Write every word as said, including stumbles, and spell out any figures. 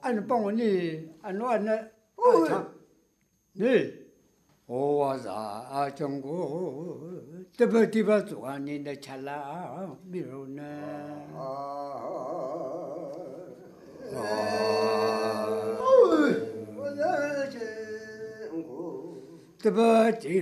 俺帮我你，俺我俺那啊唱，你，我啥啊中国，这不这不做啊你的吃啦，比如呢？啊，这不这。